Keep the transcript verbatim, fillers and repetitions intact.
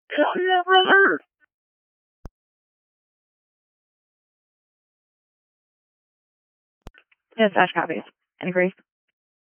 Hell yeah, brother. Yes, Ash copies. Any grief?